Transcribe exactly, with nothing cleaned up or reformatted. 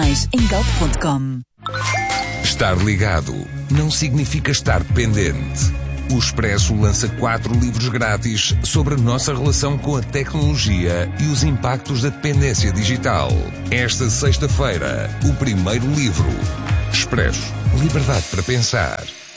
mais em galp ponto com. Estar ligado não significa estar pendente. O Expresso lança quatro livros grátis sobre a nossa relação com a tecnologia e os impactos da dependência digital. Esta sexta-feira, o primeiro livro. Expresso. Liberdade para pensar.